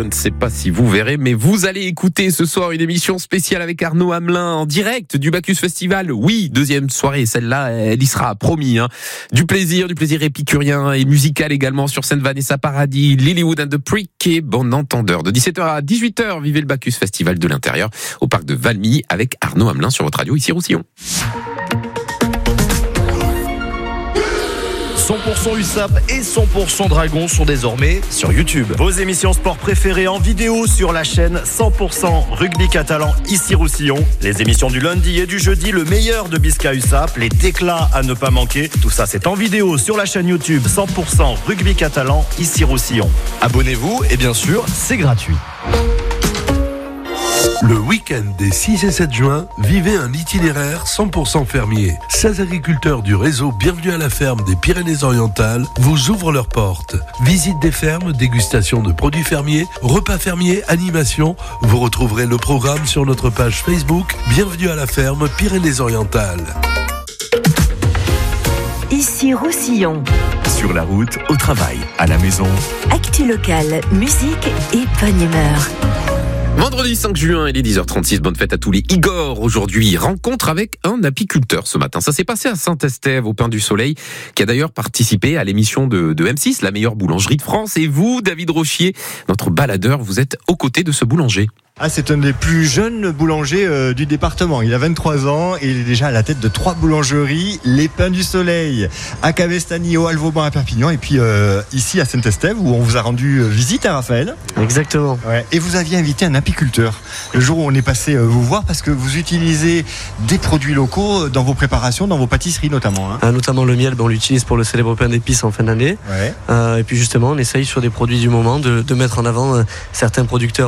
Je ne sais pas si vous verrez, mais vous allez écouter ce soir une émission spéciale avec Arnaud Hamelin en direct du Bacchus Festival. Oui, deuxième soirée, celle-là, elle y sera, promis. Du plaisir épicurien et musical également sur scène. Vanessa Paradis, Lilywood and the Prick et bon entendeur. De 17h à 18h, vivez le Bacchus Festival de l'intérieur au parc de Valmy avec Arnaud Hamelin sur votre radio ici Roussillon. 100% USAP et 100% Dragon sont désormais sur YouTube. Vos émissions sport préférées en vidéo sur la chaîne 100% Rugby Catalan ici Roussillon. Les émissions du lundi et du jeudi, le meilleur de Bisca USAP, les déclats à ne pas manquer. Tout ça c'est en vidéo sur la chaîne YouTube 100% Rugby Catalan ici Roussillon. Abonnez-vous et bien sûr, c'est gratuit. Le week-end des 6 et 7 juin, vivez un itinéraire 100% fermier. 16 agriculteurs du réseau Bienvenue à la ferme des Pyrénées-Orientales vous ouvrent leurs portes. Visite des fermes, dégustation de produits fermiers, repas fermiers, animation. Vous retrouverez le programme sur notre page Facebook Bienvenue à la ferme Pyrénées-Orientales. Ici Roussillon. Sur la route, au travail, à la maison. Actu locale, musique et bonne humeur. Vendredi 5 juin, il est 10h36, bonne fête à tous les Igor. Aujourd'hui, rencontre avec un apiculteur ce matin. Ça s'est passé à Saint-Estève, au Pain du Soleil, qui a d'ailleurs participé à l'émission de M6, la meilleure boulangerie de France. Et vous, David Rochier, notre baladeur, vous êtes aux côtés de ce boulanger. C'est un des plus jeunes boulangers du département. Il a 23 ans et il est déjà à la tête de 3 boulangeries. Les Pains du Soleil à Cavestany, au Halle-Vauban, à Perpignan et puis ici à Saint-Estève où on vous a rendu visite à Raphaël. Exactement. Ouais. Et vous aviez invité un apiculteur le jour où on est passé vous voir parce que vous utilisez des produits locaux dans vos préparations, dans vos pâtisseries notamment. Notamment le miel, on l'utilise pour le célèbre pain d'épices en fin d'année. Ouais. Et puis justement, on essaye sur des produits du moment de mettre en avant certains producteurs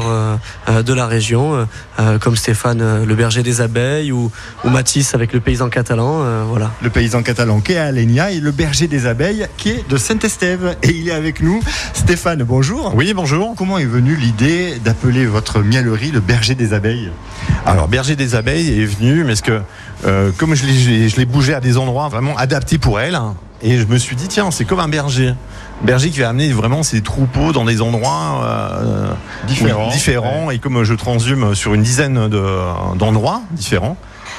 de la région, comme Stéphane, le berger des abeilles, ou Mathis avec le paysan catalan. Voilà. Le paysan catalan qui est à Alenia et le berger des abeilles qui est de Saint-Estève. Et il est avec nous. Stéphane, bonjour. Oui, bonjour. Comment est venue l'idée d'appeler votre mielerie le berger des abeilles ? Alors, berger des abeilles est venu, mais comme je l'ai bougé à des endroits vraiment adaptés pour elle, et je me suis dit, tiens, c'est comme un berger. Berger qui va amener vraiment ses troupeaux dans des endroits différents. Ouais. Et comme je transhume sur une dizaine d'endroits différents,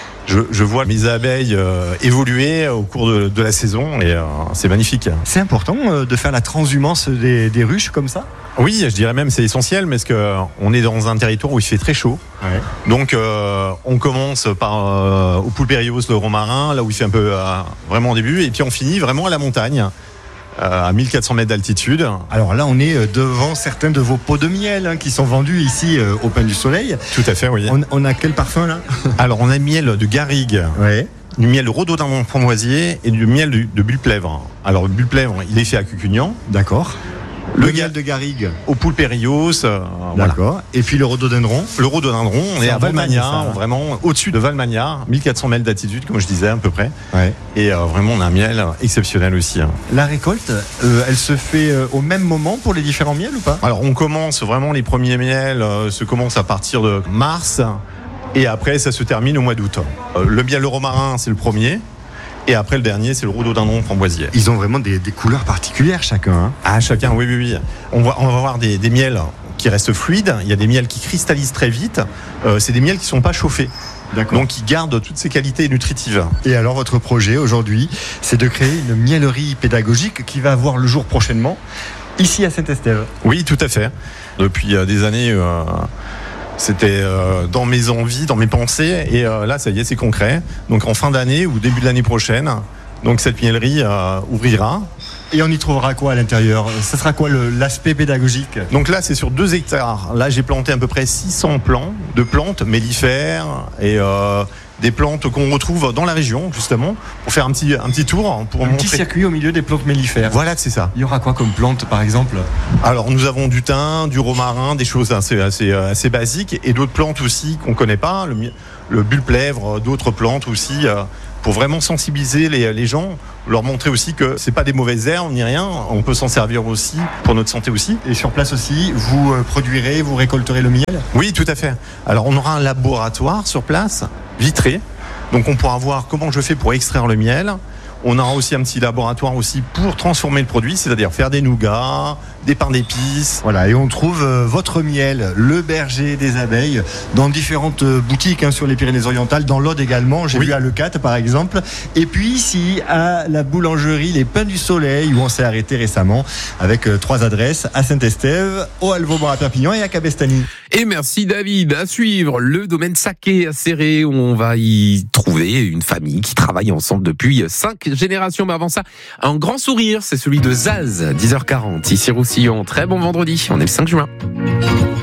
je vois mes abeilles évoluer au cours de la saison et c'est magnifique. C'est important de faire la transhumance des ruches comme ça ? Oui, je dirais même c'est essentiel parce qu'on est dans un territoire où il fait très chaud. Ouais. Donc on commence par au Poulpérios, le Romarin, là où il fait un peu vraiment au début, et puis on finit vraiment à la montagne. À 1400 mètres d'altitude. Alors là, on est devant certains de vos pots de miel qui sont vendus ici au Pain du Soleil. Tout à fait, oui. On a quel parfum là ? Alors, on a miel de garrigue, ouais. Du miel de rhododendron framboisier et du miel de bulle-plèvre. Alors, le bulle-plèvre, il est fait à Cucugnan. D'accord. Le miel de garrigue au Poulpérios. D'accord. Voilà. Et puis le rhododendron. Le rhododendron, on est à Valmagna, ça, vraiment au-dessus de Valmagna, 1400 mètres d'altitude, comme je disais, à peu près. Ouais. Et vraiment, on a un miel exceptionnel aussi. La récolte, elle se fait au même moment pour les différents miels ou pas ? Alors, on commence vraiment, les premiers miels se commencent à partir de mars, et après, ça se termine au mois d'août. Le miel de romarin, c'est le premier. Et après, le dernier, c'est le rhododendron framboisier. Ils ont vraiment des couleurs particulières chacun. Chacun, oui. On va avoir des miels qui restent fluides. Il y a des miels qui cristallisent très vite. C'est des miels qui ne sont pas chauffés. D'accord. Donc, qui gardent toutes ces qualités nutritives. Et alors, votre projet aujourd'hui, c'est de créer une miellerie pédagogique qui va voir le jour prochainement, ici à Saint-Estève. Oui, tout à fait. Depuis des années... C'était dans mes envies, dans mes pensées, et là, ça y est, c'est concret. Donc en fin d'année ou début de l'année prochaine, donc cette mielerie ouvrira. Et on y trouvera quoi à l'intérieur ? Ce sera quoi l'aspect pédagogique ? Donc là, c'est sur 2 hectares. Là, j'ai planté à peu près 600 plants de plantes mellifères et des plantes qu'on retrouve dans la région, justement, pour faire un petit tour. Pour petit circuit au milieu des plantes mellifères. Voilà, c'est ça. Il y aura quoi comme plantes, par exemple ? Alors, nous avons du thym, du romarin, des choses assez basiques, et d'autres plantes aussi qu'on ne connaît pas, le bulle-plèvre, d'autres plantes aussi, pour vraiment sensibiliser les gens, leur montrer aussi que c'est pas des mauvaises herbes ni rien, on peut s'en servir aussi pour notre santé aussi. Et sur place aussi, vous produirez, vous récolterez le miel ? Oui, tout à fait. Alors on aura un laboratoire sur place, vitré, donc on pourra voir comment je fais pour extraire le miel. On aura aussi un petit laboratoire aussi pour transformer le produit, c'est-à-dire faire des nougats, des pains d'épices. Voilà, et on trouve votre miel, le berger des abeilles, dans différentes boutiques sur les Pyrénées-Orientales, dans l'Aude également. J'ai vu à Leucate par exemple. Et puis ici, à la boulangerie Les Pains du Soleil, où on s'est arrêté récemment, avec 3 adresses à Saint-Estève, au Alvauban à Perpignan et à Cabestany. Et merci David. À suivre, le domaine Saquet à Céré, où on va y trouver une famille qui travaille ensemble depuis 5 générations. Mais avant ça, un grand sourire, c'est celui de Zaz, 10h40, ici Roussillon. Très bon vendredi, on est le 5 juin.